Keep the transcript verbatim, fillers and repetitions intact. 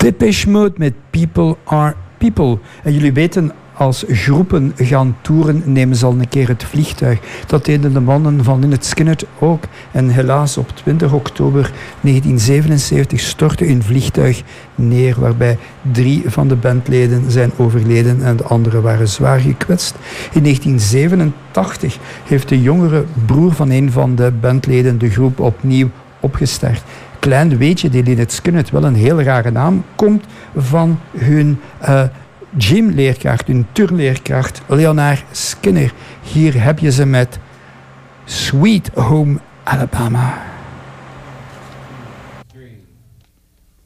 Depeche Mode met People Are People. En jullie weten, als groepen gaan toeren, nemen ze al een keer het vliegtuig. Dat deden de mannen van Lynyrd Skynyrd ook. En helaas op twintig oktober negentien zevenenzeventig stortte een vliegtuig neer, waarbij drie van de bandleden zijn overleden en de anderen waren zwaar gekwetst. In negentien zevenentachtig heeft de jongere broer van een van de bandleden de groep opnieuw opgestart. Klein weetje, die Lynyrd Skynyrd, wel een heel rare naam, komt van hun uh, gymleerkracht, hun turnleerkracht, Leonard Skinner. Hier heb je ze met Sweet Home Alabama.